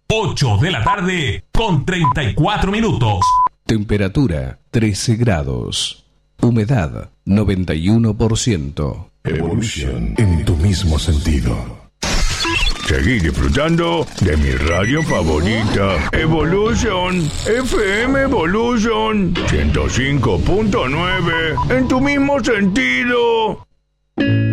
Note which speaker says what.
Speaker 1: 8 de la tarde con 34 minutos.
Speaker 2: Temperatura 13 grados. Humedad 91%.
Speaker 3: Evolution en tu mismo sentido.
Speaker 4: Seguí disfrutando de mi radio favorita, Evolution, FM Evolution 105.9, en tu mismo sentido.